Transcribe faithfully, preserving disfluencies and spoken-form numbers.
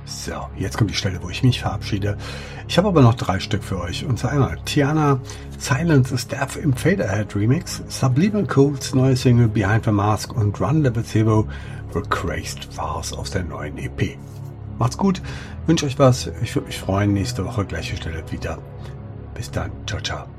So, jetzt kommt die Stelle, wo ich mich verabschiede. Ich habe aber noch drei Stück für euch. Und zwar einmal Tiana, Silence is Death im Fade Ahead Remix, Subliminal Codes neue Single Behind the Mask und Run Level Zero The Crazed Farce aus der neuen E P. Macht's gut, wünsche euch was. Ich würde mich freuen, nächste Woche gleiche Stelle wieder. Bis dann, ciao, ciao.